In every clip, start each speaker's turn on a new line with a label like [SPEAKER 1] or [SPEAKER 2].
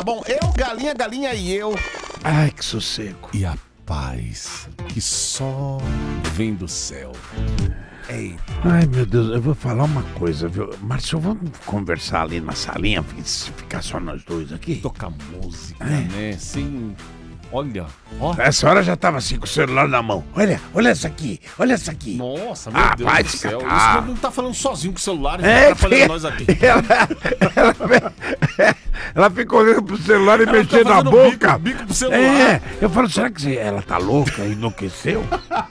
[SPEAKER 1] bom? Eu, galinha, galinha e eu.
[SPEAKER 2] Ai, que sossego.
[SPEAKER 1] E a paz que só vem do céu. Eita.
[SPEAKER 2] Ai, meu Deus, eu vou falar uma coisa, viu? Márcio, vamos conversar ali na salinha, ficar só nós dois aqui?
[SPEAKER 1] Tocar música, né? Sim. Olha, ó.
[SPEAKER 2] Essa hora já tava assim com o celular na mão. Olha essa aqui, olha essa aqui.
[SPEAKER 1] Nossa, meu Deus
[SPEAKER 2] vai
[SPEAKER 1] do
[SPEAKER 2] te
[SPEAKER 1] céu.
[SPEAKER 2] catar.
[SPEAKER 1] Isso não tá falando sozinho com o celular, tá atrapalhando nós aqui.
[SPEAKER 2] Ela fica olhando pro celular e
[SPEAKER 1] Ela
[SPEAKER 2] mexendo
[SPEAKER 1] fica
[SPEAKER 2] na
[SPEAKER 1] fazendo
[SPEAKER 2] boca.
[SPEAKER 1] bico pro celular.
[SPEAKER 2] Eu falo, será que ela tá louca, enlouqueceu?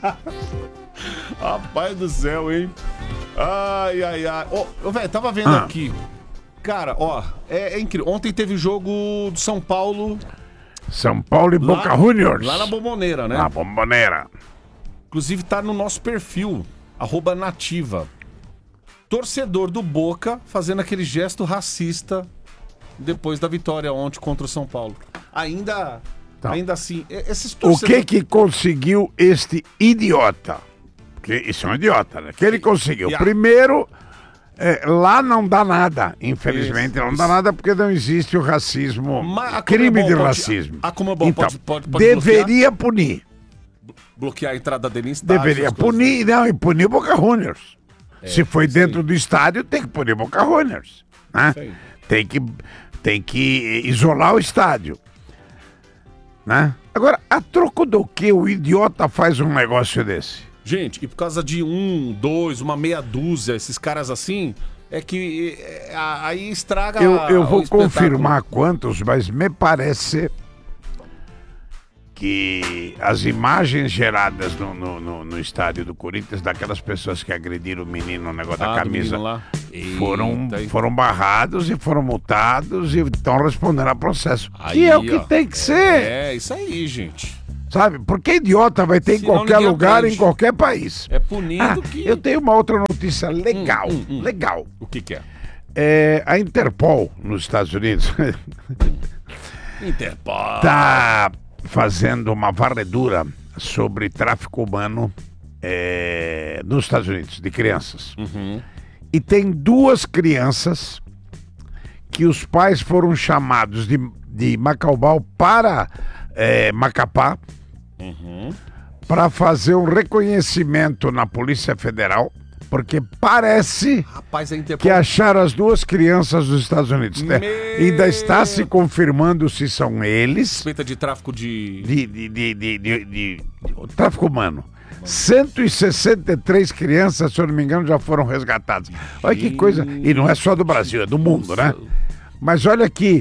[SPEAKER 1] Rapaz do céu, hein? Ai. Ô, velho, tava vendo aqui. Cara, ó, é incrível. Ontem teve jogo do São Paulo.
[SPEAKER 2] São Paulo e Boca Juniors.
[SPEAKER 1] Lá na Bombonera, né?
[SPEAKER 2] Na Bombonera.
[SPEAKER 1] Inclusive tá no nosso perfil, @nativa. Torcedor do Boca fazendo aquele gesto racista depois da vitória ontem contra o São Paulo. Ainda assim, esses torcedores...
[SPEAKER 2] O que conseguiu este idiota? Porque isso é um idiota, né? Que ele conseguiu. Primeiro, lá não dá nada. Infelizmente não dá nada porque não existe o racismo, crime de racismo.
[SPEAKER 1] A Conmebol
[SPEAKER 2] então,
[SPEAKER 1] pode
[SPEAKER 2] deveria punir.
[SPEAKER 1] Bloquear a entrada dele em estádio.
[SPEAKER 2] Deveria punir, e punir Boca Juniors. Se foi dentro do estádio, tem que punir Boca Juniors. Né? Tem que isolar o estádio. Né? Agora, a troco do que o idiota faz um negócio desse?
[SPEAKER 1] Gente, e por causa de uma meia dúzia, esses caras assim, é que aí estraga
[SPEAKER 2] eu vou
[SPEAKER 1] o
[SPEAKER 2] confirmar quantos, mas me parece que as imagens geradas no estádio do Corinthians, daquelas pessoas que agrediram o menino no negócio da camisa,
[SPEAKER 1] lá.
[SPEAKER 2] foram barrados e foram multados e estão respondendo a processo. Que é o que tem que ser.
[SPEAKER 1] É, isso aí, gente.
[SPEAKER 2] Sabe? Porque idiota vai ter em qualquer lugar, em qualquer país.
[SPEAKER 1] É punido que...
[SPEAKER 2] Eu tenho uma outra notícia legal. Legal.
[SPEAKER 1] O que é?
[SPEAKER 2] A Interpol, nos Estados Unidos,
[SPEAKER 1] Interpol.
[SPEAKER 2] tá fazendo uma varredura sobre tráfico humano nos Estados Unidos, de crianças. E tem 2 crianças que os pais foram chamados de Macaubal para Macapá para fazer um reconhecimento na Polícia Federal, porque parece que acharam as 2 crianças dos Estados Unidos. Ainda está se confirmando se são eles.
[SPEAKER 1] Suspeita de tráfico de
[SPEAKER 2] tráfico humano. 163 crianças, se eu não me engano, já foram resgatadas. Olha que coisa. E não é só do Brasil, é do mundo, né? Mas olha aqui.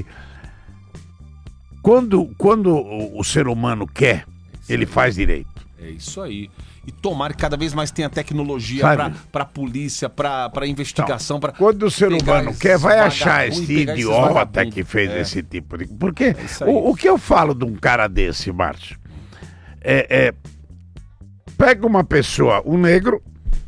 [SPEAKER 2] Quando o ser humano quer, ele faz direito.
[SPEAKER 1] É isso aí. E tomara que cada vez mais tenha tecnologia para polícia, para investigação.
[SPEAKER 2] Então, quando o ser humano quer, vai achar esse idiota que fez esse tipo de... Porque o que eu falo de um cara desse, Márcio, pega uma pessoa, um negro,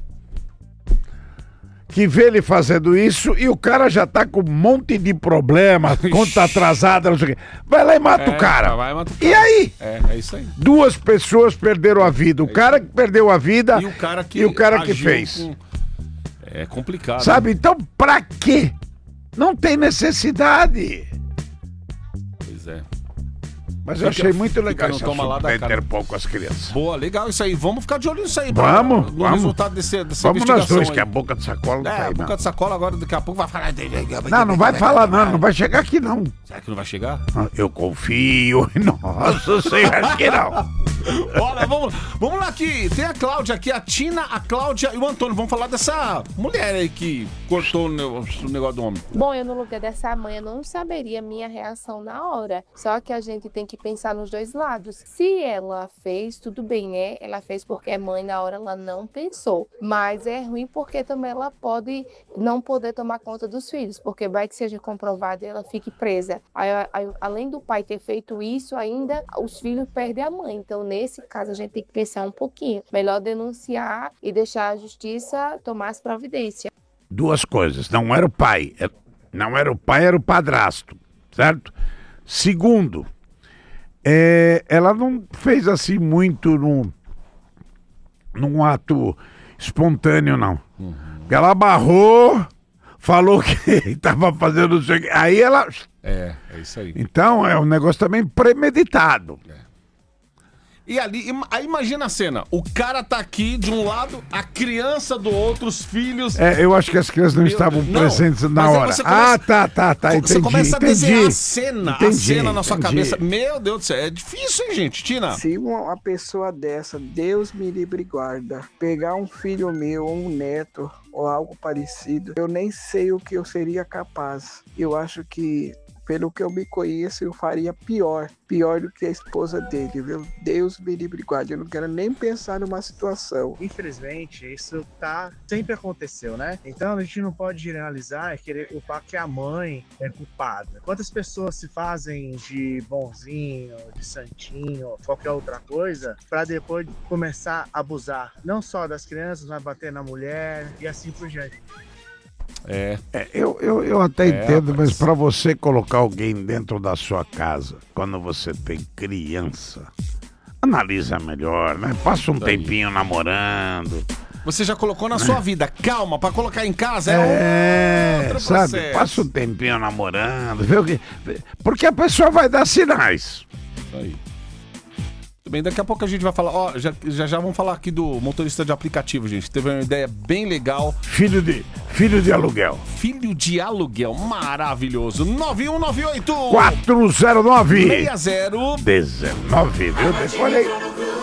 [SPEAKER 2] que vê ele fazendo isso e o cara já tá com um monte de problema, conta atrasada, não sei o quê. Vai lá e mata o cara. E aí?
[SPEAKER 1] É isso aí.
[SPEAKER 2] 2 pessoas perderam a vida. O cara que perdeu a vida
[SPEAKER 1] e o cara que
[SPEAKER 2] fez.
[SPEAKER 1] É complicado.
[SPEAKER 2] Sabe? Então, pra quê? Não tem necessidade.
[SPEAKER 1] Pois é.
[SPEAKER 2] Mas eu achei muito legal esse
[SPEAKER 1] toma lá da
[SPEAKER 2] Interpol com as crianças.
[SPEAKER 1] Boa, legal isso aí. Vamos ficar de olho nisso aí.
[SPEAKER 2] Vamos.
[SPEAKER 1] Resultado dessa
[SPEAKER 2] vamos nós dois,
[SPEAKER 1] aí.
[SPEAKER 2] que a boca de sacola não tá aí,
[SPEAKER 1] a boca de sacola agora, daqui a pouco vai falar...
[SPEAKER 2] Não vai falar não vai chegar aqui não.
[SPEAKER 1] Será que não vai chegar?
[SPEAKER 2] Eu confio. Nossa Senhora, acho que não.
[SPEAKER 1] Bora, vamos lá aqui. Tem a Cláudia aqui, a Tina, a Cláudia e o Antônio. Vamos falar dessa mulher aí que cortou o negócio do homem.
[SPEAKER 3] Bom, eu no lugar dessa mãe, eu não saberia a minha reação na hora. Só que a gente tem que pensar nos 2 lados. Se ela fez, tudo bem, né? Ela fez porque é mãe, na hora ela não pensou. Mas é ruim porque também ela pode não poder tomar conta dos filhos, porque vai que seja comprovado e ela fique presa. Aí, além do pai ter feito isso, ainda os filhos perdem a mãe. Então, nesse caso, a gente tem que pensar um pouquinho. Melhor denunciar e deixar a justiça tomar as providências.
[SPEAKER 2] 2 coisas. Não era o pai. Não era o pai, era o padrasto. Certo? Segundo, ela não fez assim muito num ato espontâneo, não. Ela amarrou, falou que estava fazendo não sei o que. Aí ela
[SPEAKER 1] É isso aí.
[SPEAKER 2] Então é um negócio também premeditado.
[SPEAKER 1] E ali, aí imagina a cena. O cara tá aqui de um lado, a criança do outro, os filhos.
[SPEAKER 2] Eu acho que as crianças não estavam presentes na
[SPEAKER 1] mas aí
[SPEAKER 2] hora.
[SPEAKER 1] você começa-
[SPEAKER 2] Tá, entendi.
[SPEAKER 1] Você começa a desenhar a cena na sua
[SPEAKER 2] entendi.
[SPEAKER 1] cabeça. Meu Deus do céu, é difícil, hein, gente? Tina?
[SPEAKER 4] Se uma pessoa dessa, Deus me livre e guarda, pegar um filho meu ou um neto ou algo parecido, eu nem sei o que eu seria capaz. Eu acho que, pelo que eu me conheço, eu faria pior do que a esposa dele, viu? Deus me livre e guarde. Eu não quero nem pensar numa situação.
[SPEAKER 5] Infelizmente, isso sempre aconteceu, né? Então a gente não pode generalizar e querer culpar que a mãe é culpada. Quantas pessoas se fazem de bonzinho, de santinho, qualquer outra coisa, pra depois começar a abusar, não só das crianças, mas bater na mulher e assim por diante.
[SPEAKER 2] Eu até entendo,
[SPEAKER 1] rapaz.
[SPEAKER 2] mas para você colocar alguém dentro da sua casa, quando você tem criança, analisa melhor, né? Passa um tempinho namorando.
[SPEAKER 1] Você já colocou na sua vida. Calma, pra colocar em casa outro
[SPEAKER 2] sabe?
[SPEAKER 1] processo.
[SPEAKER 2] Passa um tempinho namorando, vê o que... Porque a pessoa vai dar sinais.
[SPEAKER 1] Aí. Tudo bem, daqui a pouco a gente vai falar. Ó, já vamos falar aqui do motorista de aplicativo, gente. Teve uma ideia bem legal.
[SPEAKER 2] Filho de aluguel.
[SPEAKER 1] Filho de aluguel, maravilhoso. 9198
[SPEAKER 2] 409
[SPEAKER 1] 60
[SPEAKER 2] 19, viu? Olha aí.